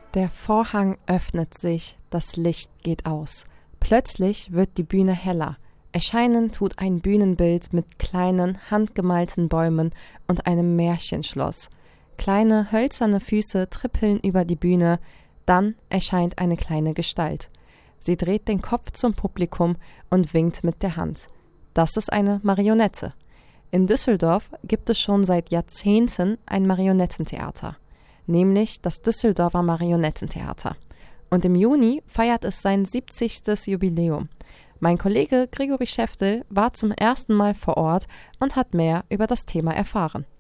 Der Vorhang öffnet sich, das Licht geht aus. Plötzlich wird die Bühne heller. Erscheinen tut ein Bühnenbild mit kleinen, handgemalten Bäumen und einem Märchenschloss. Kleine, hölzerne Füße trippeln über die Bühne, dann erscheint eine kleine Gestalt. Sie dreht den Kopf zum Publikum und winkt mit der Hand. Das ist eine Marionette. In Düsseldorf gibt es schon seit Jahrzehnten ein Marionettentheater, nämlich das Düsseldorfer Marionettentheater. Und im Juni feiert es sein 70. Jubiläum. Mein Kollege Gregory Schäftel war zum ersten Mal vor Ort und hat mehr über das Thema erfahren.